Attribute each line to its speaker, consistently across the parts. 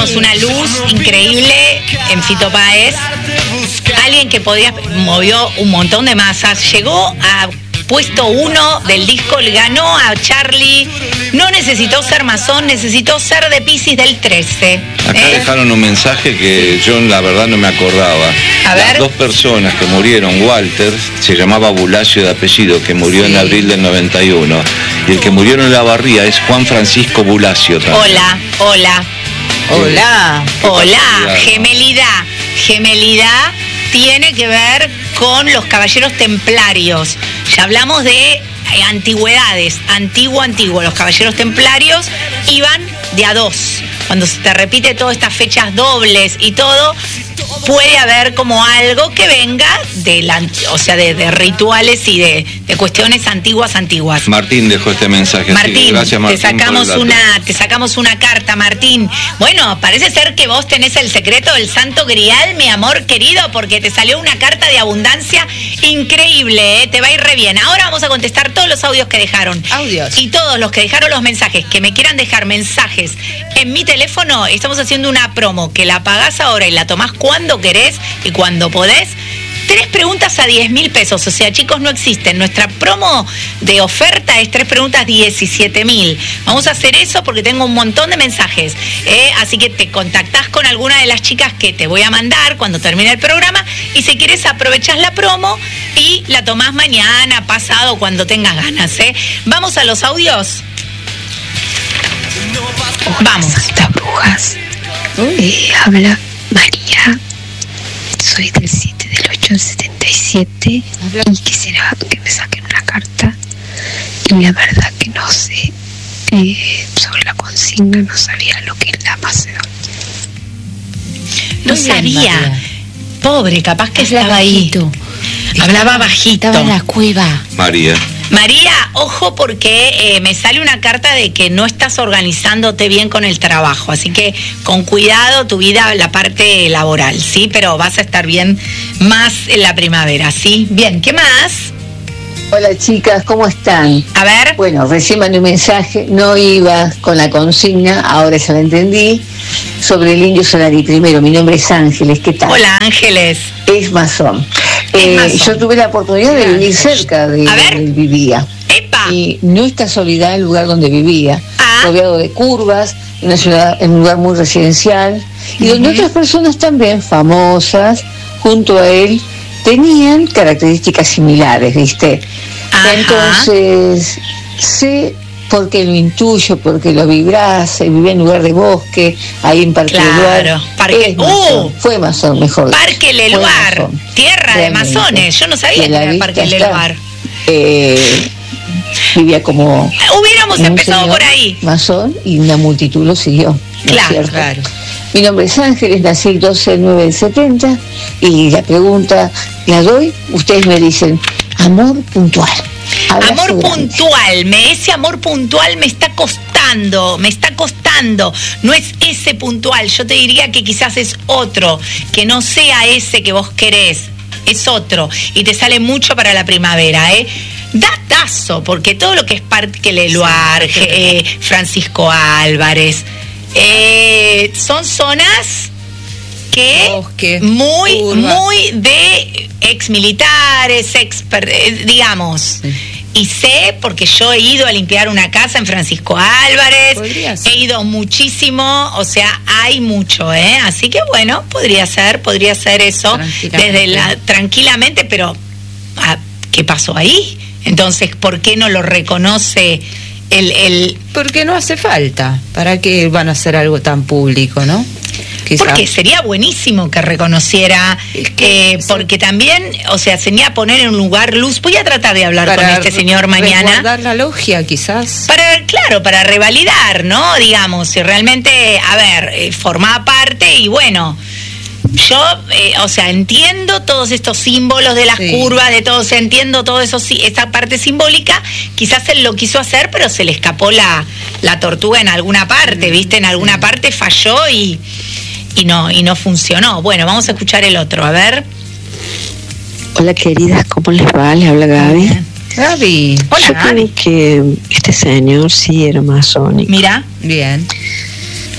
Speaker 1: sacamos una luz increíble en Fito Páez. Alguien que movió un montón de masas, llegó a puesto 1 del disco, le ganó a Charlie. No necesitó ser masón, necesitó ser de Piscis del 13.
Speaker 2: Acá dejaron un mensaje que yo la verdad no me acordaba. Las dos personas que murieron, Walter, se llamaba Bulacio de apellido, que murió en abril del 91. Y el que murió en La Barría es Juan Francisco Bulacio también.
Speaker 1: Hola. Gemelidad tiene que ver con los caballeros templarios. Ya hablamos de antigüedades, antiguo. Los caballeros templarios iban de a 2. Cuando se te repite todas estas fechas dobles y todo, puede haber como algo que venga de rituales y de cuestiones antiguas.
Speaker 2: Martín dejó este mensaje.
Speaker 1: Martín,
Speaker 2: gracias, Martín,
Speaker 1: te sacamos una carta, Martín. Bueno, parece ser que vos tenés el secreto del santo grial, mi amor querido, porque te salió una carta de abundancia increíble, ¿eh? Te va a ir re bien. Ahora vamos a contestar todos los audios que dejaron. Y todos los que dejaron los mensajes, que me quieran dejar mensajes en mi teléfono, estamos haciendo una promo que la pagás ahora y la tomás cuando querés y cuando podés. 3 preguntas a 10.000 pesos. O sea, chicos, no existen. Nuestra promo de oferta es 3 preguntas 17.000. Vamos a hacer eso porque tengo un montón de mensajes. Así que te contactás con alguna de las chicas que te voy a mandar cuando termine el programa. Y si querés, aprovechás la promo y la tomás mañana, pasado, cuando tengas ganas. Vamos a los audios. Vamos.
Speaker 3: Santa Brujas. Habla María. Soy del 7 del 8 del 77 y quisiera que me saquen una carta. Y la verdad que no sé sobre la consigna, no sabía lo que es la Macedonia.
Speaker 1: No sabía. María. Pobre, capaz que estaba ahí. Hablaba bajito.
Speaker 3: Estaba en la cueva.
Speaker 1: María, ojo porque me sale una carta de que no estás organizándote bien con el trabajo, así que con cuidado tu vida, la parte laboral, ¿sí? Pero vas a estar bien más en la primavera, ¿sí? Bien, ¿qué más?
Speaker 4: Hola chicas, ¿cómo están?
Speaker 1: A ver.
Speaker 4: Bueno, recién mandé un mensaje, no iba con la consigna, ahora ya la entendí, sobre el Indio Solari. Primero, mi nombre es Ángeles, ¿qué tal?
Speaker 1: Hola Ángeles.
Speaker 4: Es masón. Yo tuve la oportunidad de vivir cerca de donde él vivía.
Speaker 1: ¡Epa!
Speaker 4: Y no es casualidad el lugar donde vivía, rodeado de curvas, en una ciudad, en un lugar muy residencial, y donde otras personas también famosas, junto a él, tenían características similares, ¿viste? Entonces, sé porque lo intuyo, porque lo vibrase, vivía en lugar de bosque, ahí en Parque Leluar. Fue masón, mejor.
Speaker 1: Parque Leluar, tierra de masones. Yo no sabía que era Parque Leluar.
Speaker 4: Vivía como...
Speaker 1: Hubiéramos empezado por ahí.
Speaker 4: Masón, y una multitud lo siguió.
Speaker 1: Claro.
Speaker 4: Mi nombre es Ángeles, nací el 12 de 9 del 70, y la pregunta la doy, ustedes me dicen, amor puntual.
Speaker 1: Amor puntual, ese amor puntual me está costando, no es ese puntual, yo te diría que quizás es otro, que no sea ese que vos querés, es otro, y te sale mucho para la primavera, datazo, porque todo lo que es Parque Leluar, Francisco Álvarez, son zonas que muy de ex militares, digamos. Y sé, porque yo he ido a limpiar una casa en Francisco Álvarez, he ido muchísimo, o sea, hay mucho, así que bueno, podría ser eso, tranquilamente, pero ¿qué pasó ahí? Entonces, ¿por qué no lo reconoce el...?
Speaker 5: Porque no hace falta, ¿para qué van a hacer algo tan público, no? Quizá.
Speaker 1: Porque sería buenísimo que reconociera, porque también, o sea, sería poner en un lugar luz. Voy a tratar de hablar con este señor mañana.
Speaker 5: Resguardar la logia, quizás.
Speaker 1: Para revalidar, ¿no? Digamos, si realmente, formaba parte y bueno... Yo, o sea, entiendo todos estos símbolos de las curvas, de todo, o sea, entiendo todo eso, esa parte simbólica, quizás él lo quiso hacer, pero se le escapó la tortuga en alguna parte, ¿viste? En alguna parte falló y no funcionó. Bueno, vamos a escuchar el otro, a ver.
Speaker 3: Hola queridas, ¿cómo les va? Les habla Gaby.
Speaker 5: Gaby.
Speaker 3: Hola, Gaby. Creo que este señor sí era masónico.
Speaker 1: Mira.
Speaker 5: Bien.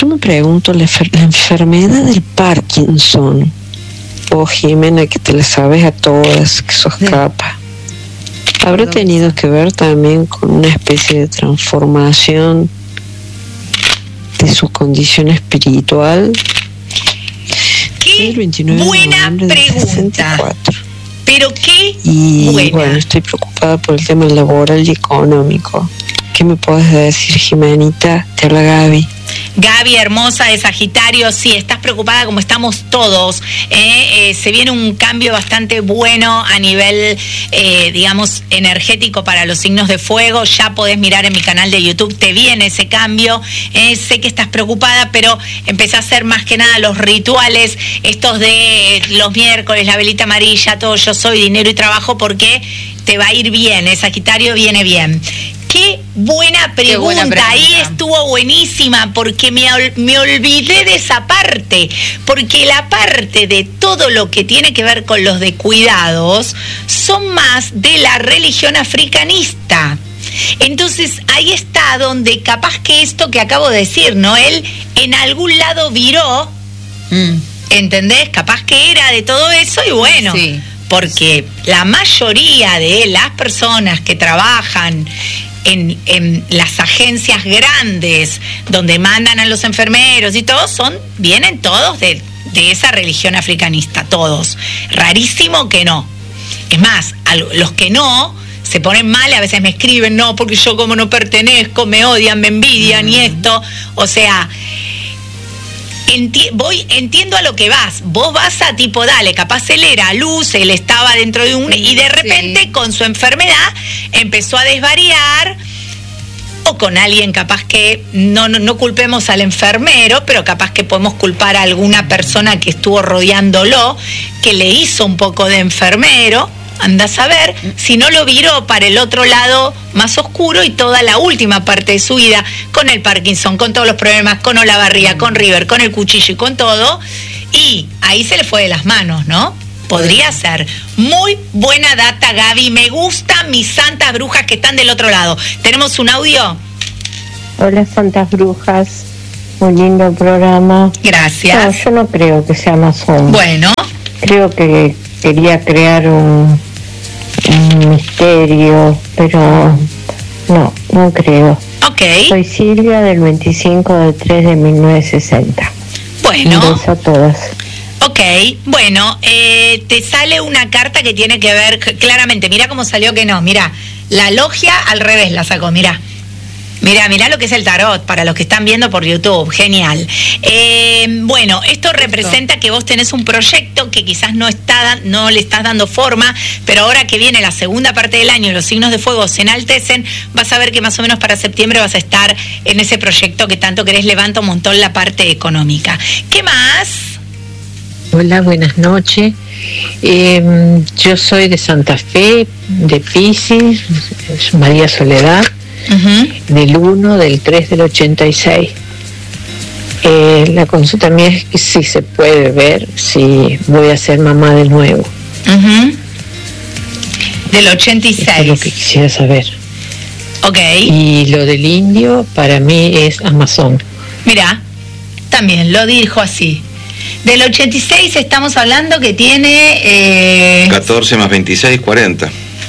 Speaker 6: yo me pregunto, la enfermedad del Parkinson, Jimena, que te la sabes a todas, que sos capa, ¿habrá tenido que ver también con una especie de transformación de su condición espiritual?
Speaker 1: Qué buena pregunta. Pero qué buena.
Speaker 6: Bueno, estoy preocupada por el tema laboral y económico. ¿Qué me puedes decir, Jimenita? Te habla Gaby.
Speaker 1: Gaby, hermosa, de Sagitario, sí, estás preocupada como estamos todos. Se viene un cambio bastante bueno a nivel, digamos, energético para los signos de fuego. Ya podés mirar en mi canal de YouTube, te viene ese cambio. Sé que estás preocupada, pero empecé a hacer más que nada los rituales, estos de los miércoles, la velita amarilla, todo yo soy, dinero y trabajo, porque te va a ir bien, Sagitario viene bien. Qué buena pregunta. Ahí estuvo buenísima, porque me olvidé de esa parte, porque la parte de todo lo que tiene que ver con los de cuidados son más de la religión africanista. Entonces ahí está donde capaz que esto que acabo de decir, ¿no? Él en algún lado viró, ¿entendés? Capaz que era de todo eso y bueno... Sí. Porque la mayoría de las personas que trabajan en las agencias grandes donde mandan a los enfermeros y todos vienen todos de esa religión africanista, todos. Rarísimo que no. Es más, los que no se ponen mal, a veces me escriben, no, porque yo como no pertenezco, me odian, me envidian y esto. O sea, entiendo a lo que vas. Vos vas a tipo, dale, capaz él era luz, él estaba dentro de y de repente con su enfermedad empezó a desvariar, o con alguien capaz que no culpemos al enfermero, pero capaz que podemos culpar a alguna persona que estuvo rodeándolo, que le hizo un poco de enfermero. Andás a ver si no lo viró para el otro lado más oscuro y toda la última parte de su vida, con el Parkinson, con todos los problemas, con Olavarría, con River, con el cuchillo y con todo, y ahí se le fue de las manos, ¿no? Podría ser. Muy buena data, Gaby. Me gustan mis santas brujas que están del otro lado. ¿Tenemos un audio?
Speaker 7: Hola, santas brujas. Muy lindo programa.
Speaker 1: Gracias.
Speaker 7: No, yo no creo que sea masón.
Speaker 1: Bueno.
Speaker 7: Creo que quería crear un misterio, pero no creo.
Speaker 1: Ok.
Speaker 7: Soy Silvia, del 25/3/1960.
Speaker 1: Bueno.
Speaker 7: Un beso a todas.
Speaker 1: Ok, bueno, te sale una carta que tiene que ver, claramente, mira cómo salió que no, mira, la logia al revés la sacó, mira lo que es el tarot, para los que están viendo por YouTube, genial. Bueno, esto representa que vos tenés un proyecto que quizás no le estás dando forma, pero ahora que viene la segunda parte del año y los signos de fuego se enaltecen, vas a ver que más o menos para septiembre vas a estar en ese proyecto que tanto querés, levanta un montón la parte económica. ¿Qué más?
Speaker 7: Hola, buenas noches. Yo soy de Santa Fe, de Piscis, María Soledad, del 1/3/86. La consulta mía es que si se puede ver si voy a ser mamá de nuevo.
Speaker 1: Del 86.
Speaker 7: Eso es lo que quisiera saber.
Speaker 1: Ok.
Speaker 7: Y lo del indio para mí es Amazon.
Speaker 1: Mira, también lo dijo así. Del 86 estamos hablando que tiene...
Speaker 2: 14 más 26, 40.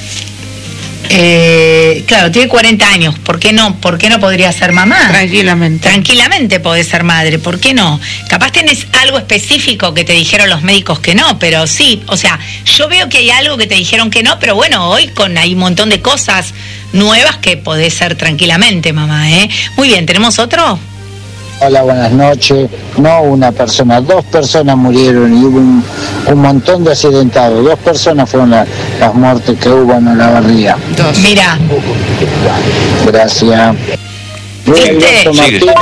Speaker 1: Claro, tiene 40 años. ¿Por qué no podría ser mamá? Tranquilamente podés ser madre. ¿Por qué no? Capaz tenés algo específico que te dijeron los médicos que no, pero sí. O sea, yo veo que hay algo que te dijeron que no, pero bueno, hoy hay un montón de cosas nuevas que podés ser tranquilamente mamá, ¿eh? Muy bien, ¿tenemos otro?
Speaker 8: Hola, buenas noches. No una persona, 2 personas murieron y hubo un montón de accidentados. 2 personas fueron las muertes que hubo en Olavarría.
Speaker 1: Mira.
Speaker 8: Gracias. Luis Alberto Martínez,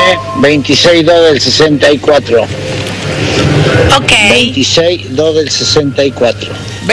Speaker 8: 26/2/64.
Speaker 1: Ok.
Speaker 8: 26/2/64.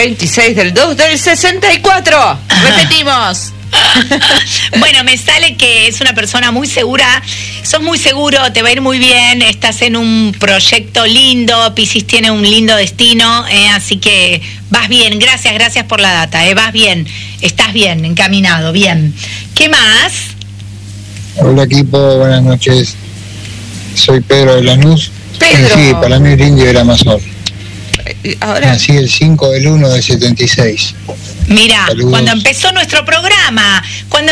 Speaker 5: 26/2/64. Repetimos.
Speaker 1: Bueno, me sale que es una persona muy segura, sos muy seguro, te va a ir muy bien, estás en un proyecto lindo, Piscis tiene un lindo destino, así que vas bien, gracias por la data, vas bien, estás bien, encaminado, bien. ¿Qué más?
Speaker 8: Hola equipo, buenas noches.
Speaker 9: Soy Pedro de Lanús.
Speaker 5: Pedro.
Speaker 9: Sí, para mí el indio era masón.
Speaker 5: Ahora.
Speaker 9: Nací el 5/1/76.
Speaker 1: Mira,
Speaker 9: Saludos.
Speaker 1: cuando empezó nuestro programa,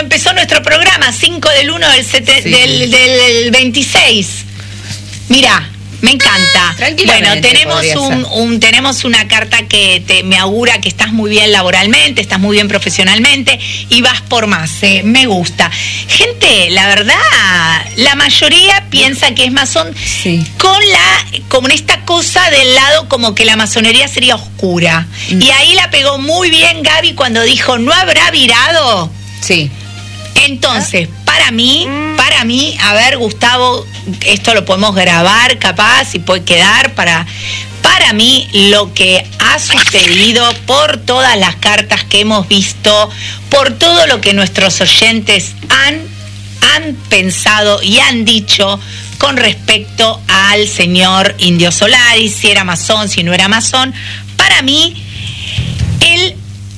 Speaker 1: 5/1/del 26. Mira, me encanta. Bueno, tenemos una carta que me augura que estás muy bien laboralmente, estás muy bien profesionalmente y vas por más. Me gusta. Gente, la verdad, la mayoría piensa que es masón,
Speaker 5: sí,
Speaker 1: con esta cosa del lado como que la masonería sería oscura. Y ahí la pegó muy bien Gaby cuando dijo, ¿no habrá virado?
Speaker 5: Sí.
Speaker 1: Entonces, para mí, a ver, Gustavo, esto lo podemos grabar capaz y puede quedar para mí lo que ha sucedido por todas las cartas que hemos visto, por todo lo que nuestros oyentes han pensado y han dicho con respecto al señor Indio Solari, si era masón, si no era masón. Para mí, él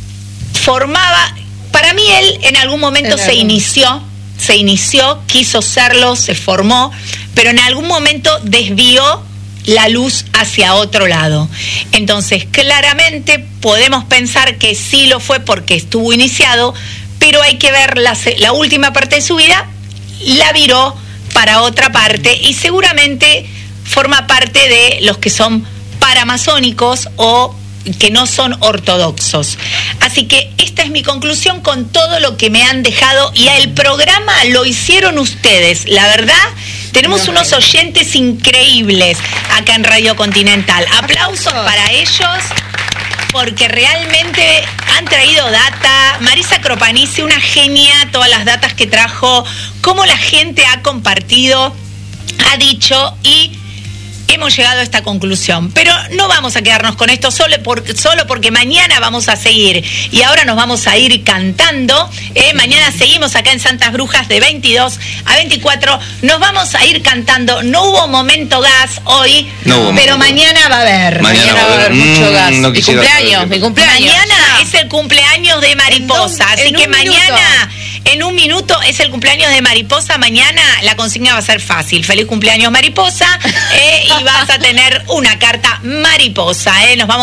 Speaker 1: en algún momento se inició, quiso serlo, se formó, pero en algún momento desvió la luz hacia otro lado. Entonces, claramente podemos pensar que sí lo fue porque estuvo iniciado, pero hay que ver la última parte de su vida, la viró para otra parte y seguramente forma parte de los que son paramasónicos o que no son ortodoxos. Así que esta es mi conclusión con todo lo que me han dejado, y el programa lo hicieron ustedes, la verdad. Tenemos unos oyentes increíbles acá en Radio Continental. Aplausos para ellos, porque realmente han traído data. Marisa Cropanice, una genia, todas las datas que trajo, cómo la gente ha compartido, ha dicho, y hemos llegado a esta conclusión. Pero no vamos a quedarnos con esto solo porque mañana vamos a seguir. Y ahora nos vamos a ir cantando. Mañana seguimos acá en Santas Brujas de 22 a 24. Nos vamos a ir cantando. No hubo momento gas hoy, pero mañana va a haber.
Speaker 5: Mañana va a haber mucho gas.
Speaker 2: No
Speaker 5: mi cumpleaños.
Speaker 1: Mañana es el cumpleaños de Mariposa. Así que mañana, en un minuto, es el cumpleaños de Mariposa. Mañana la consigna va a ser fácil. Feliz cumpleaños, Mariposa. Y vas a tener una carta mariposa. Nos vamos